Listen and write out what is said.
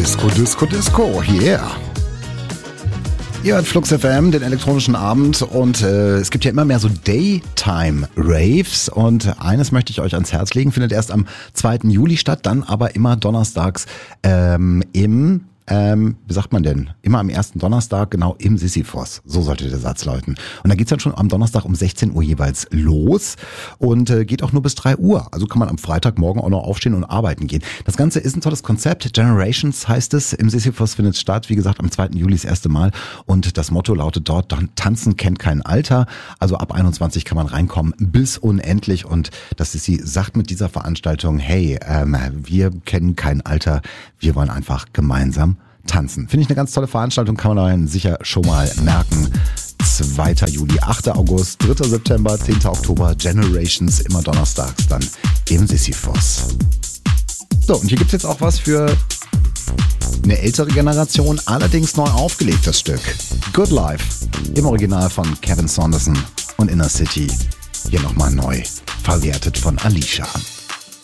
Disco, Disco, Disco, yeah. Ihr hört Flux FM, den elektronischen Abend, und es gibt ja immer mehr so Daytime-Raves, und eines möchte ich euch ans Herz legen, findet erst am 2. Juli statt, dann aber immer donnerstags wie sagt man denn? Immer am ersten Donnerstag, genau im Sisyphos. So sollte der Satz lauten. Und da geht's dann schon am Donnerstag um 16 Uhr jeweils los und geht auch nur bis 3 Uhr. Also kann man am Freitagmorgen auch noch aufstehen und arbeiten gehen. Das Ganze ist ein tolles Konzept. Generations heißt es. Im Sisyphos findet es statt. Wie gesagt, am 2. Juli das erste Mal. Und das Motto lautet dort, Tanzen kennt kein Alter. Also ab 21 kann man reinkommen bis unendlich. Und das ist sie sagt mit dieser Veranstaltung, hey, wir kennen kein Alter. Wir wollen einfach gemeinsam tanzen. Finde ich eine ganz tolle Veranstaltung, kann man dann sicher schon mal merken. 2. Juli, 8. August, 3. September, 10. Oktober, Generations, immer donnerstags dann im Sisyphos. So, und hier gibt's jetzt auch was für eine ältere Generation, allerdings neu aufgelegt, das Stück. Good Life, im Original von Kevin Saunderson und Inner City. Hier nochmal neu, verwertet von Alicia.